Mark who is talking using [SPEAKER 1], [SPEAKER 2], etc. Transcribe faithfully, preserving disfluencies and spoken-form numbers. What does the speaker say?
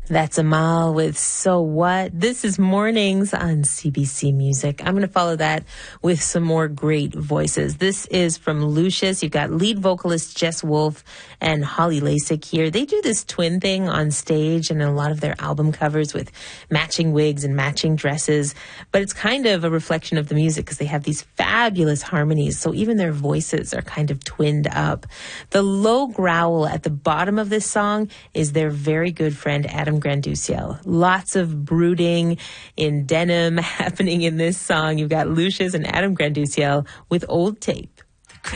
[SPEAKER 1] That's Amal with So What? This is Mornings on C B C Music. I'm going to follow that with some more great voices. This is from Lucius. You've got lead vocalist Jess Wolf and Holly Lasik here. They do this twin thing on stage and in a lot of their album covers with matching wigs and matching dresses. But it's kind of a reflection of the music because they have these fabulous harmonies. So even their voices are kind of twinned up. The low growl at the bottom of this song is their very good friend Adam Granduciel. Lots of brooding in denim happening in this song. You've got Lucius and Adam Granduciel with Old Tape.